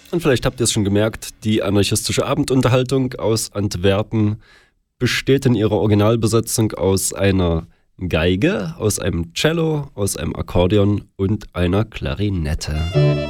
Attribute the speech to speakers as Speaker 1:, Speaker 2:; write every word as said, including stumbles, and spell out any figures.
Speaker 1: Und vielleicht habt ihr es schon gemerkt, die anarchistische Abendunterhaltung aus Antwerpen besteht in ihrer Originalbesetzung aus einer Geige, aus einem Cello, aus einem Akkordeon und einer Klarinette.